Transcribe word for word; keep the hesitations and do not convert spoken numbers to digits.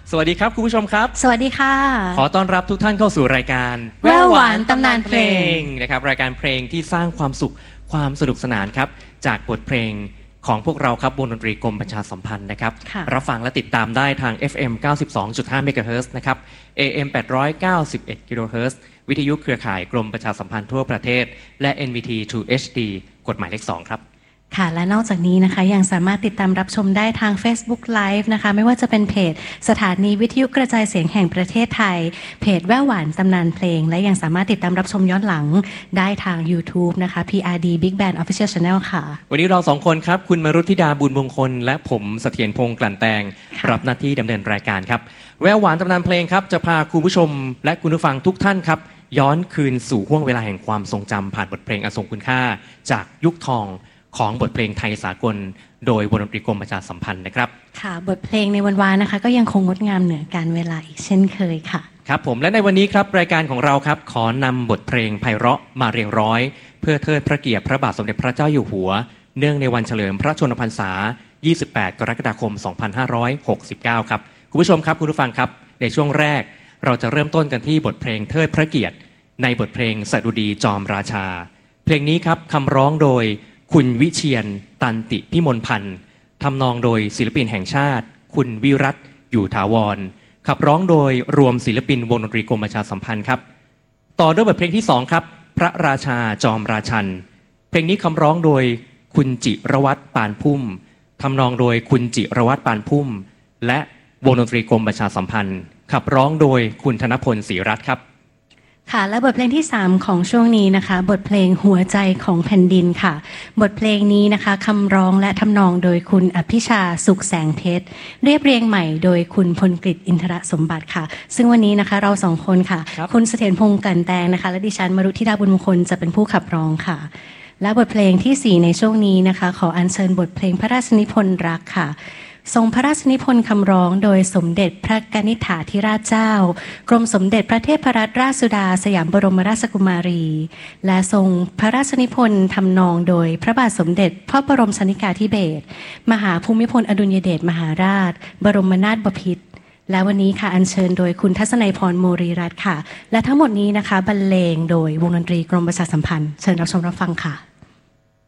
สวัสดีครับคุณผู้ชมครับสวัสดีค่ะขอต้อนรับทุกท่านเข้าสู่รายการแววหวานตำนานเพลงนะครับรายการเพลงที่สร้างความสุขความสนุกสนานครับจากบทเพลงของพวกเราครับวงดนตรีกรมประชาสัมพันธ์นะครับรับฟังและติดตามได้ทาง เอฟ เอ็ม เก้าสิบสองจุดห้า เมกะเฮิรตซ์นะครับ เอ เอ็ม แปดร้อยเก้าสิบเอ็ด กิโลเฮิรตซ์วิทยุเครือข่ายกรมประชาสัมพันธ์ทั่วประเทศและ เอ็น วี ที ทู เอช ดี กฎหมายเลขสองครับค่ะและนอกจากนี้นะคะยังสามารถติดตามรับชมได้ทาง Facebook Live นะคะไม่ว่าจะเป็นเพจสถานีวิทยุกระจายเสียงแห่งประเทศไทยเพจแววหวานตำนานเพลงและยังสามารถติดตามรับชมย้อนหลังได้ทาง YouTube นะคะ พี อาร์ ดี Big Band Official Channel ค่ะวันนี้เราสองคนครับคุณมรุตธิดาบุญมงคลและผมเสถียรพงษ์กลั่นแตงรับหน้าที่ดำเนินรายการครับแววหวานตำนานเพลงครับจะพาคุณผู้ชมและคุณผู้ฟังทุกท่านครับย้อนคืนสู่ห้วงเวลาแห่งความทรงจำผ่านบทเพลงอันทรงคุณค่าจากยุคทองของบทเพลงไทยสากลโดยวงดนตรีกรมประชาสัมพันธ์นะครับค่ะบทเพลงในวันวานนะคะก็ยังคงงดงามเหนือการเวลาอีกเช่นเคยค่ะครับผมและในวันนี้ครับรายการของเราครับขอนำบทเพลงไพเราะมาเรียงร้อยเพื่อเทิดพระเกียรติพระบาทสมเด็จพระเจ้าอยู่หัวเนื่องในวันเฉลิมพระชนมพรรษายี่สิบแปดกรกฎาคมสองพันห้าร้อยหกสิบเก้าครับคุณผู้ชมครับคุณผู้ฟังครับในช่วงแรกเราจะเริ่มต้นกันที่บทเพลงเทิดพระเกียรติในบทเพลงสดุดีจอมราชาเพลงนี้ครับคำร้องโดยคุณวิเชียรตันติพิมลพันธ์ทำนองโดยศิลปินแห่งชาติคุณวิรัตอยู่ถาวรขับร้องโดยรวมศิลปินวงดนตรีกรมประชาสัมพันธ์ครับต่อด้วยบทเพลงที่สองครับพระราชาจอมราชันเพลงนี้คำร้องโดยคุณจิรวัตรปานพุ่มทำนองโดยคุณจิรวัตรปานพุ่มและวงดนตรีกรมประชาสัมพันธ์ขับร้องโดยคุณธนพลศรีรัตน์ครับค่ะและบทเพลงที่สามของช่วงนี้นะคะบทเพลงหัวใจของแผ่นดินค่ะบทเพลงนี้นะคะคำร้องและทำนองโดยคุณอภิชาสุขแสงเพชรเรียบเรียงใหม่โดยคุณพลกฤษอินทรสมบัติค่ะซึ่งวันนี้นะคะเราสองคนค่ะคุณเสถียรพงษ์กลั่นแตงนะคะและดิฉันมรุตธิดาบุญมงคลจะเป็นผู้ขับร้องค่ะและบทเพลงที่สี่ในช่วงนี้นะคะขออัญเชิญบทเพลงพระราชนิพนธ์รักค่ะทรงพระราชนิพนธ์คำร้องโดยสมเด็จพระกนิษฐาธิราชเจ้ากรมสมเด็จพระเทพรัตนราชสุดาสยามบรมราชกุมารีและทรงพระราชนิพนธ์ทำนองโดยพระบาทสมเด็จพระบรมชนกาธิเบศรมหาภูมิพลอดุลยเดชมหาราชบรมนาถบพิตรและวันนี้ค่ะอัญเชิญโดยคุณทัศนัยพรโมรีรัตน์ค่ะและทั้งหมดนี้นะคะบรรเลงโดยวงดนตรีกรมประชาสัมพันธ์เชิญรับชมรับฟังค่ะ